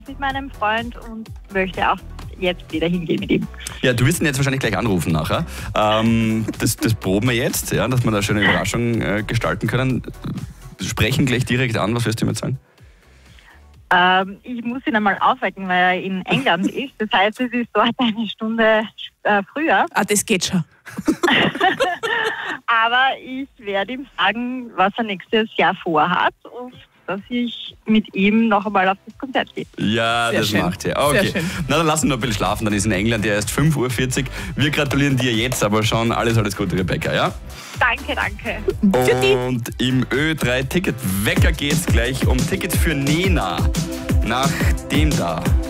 mit meinem Freund und möchte auch jetzt wieder hingehen mit ihm. Ja, du wirst ihn jetzt wahrscheinlich gleich anrufen nachher. Das proben wir jetzt, ja, dass wir da eine schöne Überraschung gestalten können. Sprechen gleich direkt an, was wirst du ihm jetzt sagen? Ich muss ihn einmal aufwecken, weil er in England ist. Das heißt, es ist dort eine Stunde früher. Ah, das geht schon. Aber ich werde ihm sagen, was er nächstes Jahr vorhat und dass ich mit ihm noch einmal auf das Konzert gehe. Ja, Sehr das schön. macht er. Okay. Sehr schön. Na, dann lassen wir noch ein bisschen schlafen. Dann ist in England ja erst 5:40 Uhr. Wir gratulieren dir jetzt aber schon. Alles Gute, Rebecca, ja? Danke. Und im Ö3-Ticket-Wecker geht's gleich um Tickets für Nena. Nach dem da.